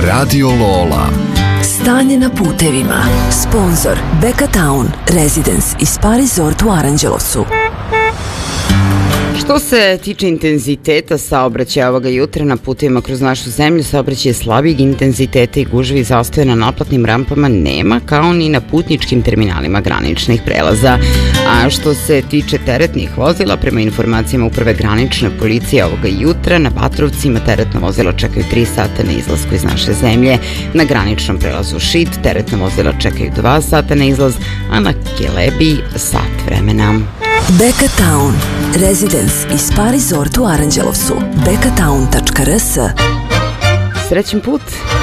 Radio Lola. Stanje na putevima. Sponzor Beka Town Residence i Spa Resort u Aranđelovcu. Što se tiče intenziteta saobraćaja ovoga jutra na putevima kroz našu zemlju, saobraćaja slabijeg intenziteta i gužvi zastoja na naplatnim rampama nema, kao ni na putničkim terminalima graničnih prelaza. A što se tiče teretnih vozila, prema informacijama Uprave granične policije ovoga jutra, na Batrovcima teretno vozilo čekaju 3 sata na izlasku iz naše zemlje. Na graničnom prelazu Šid teretno vozila čekaju 2 sata na izlaz, a na Kelebiji sat vremena. Beka Town Residence i Spa Resort u Aranđelovcu. bekatown.rs. Srećan put!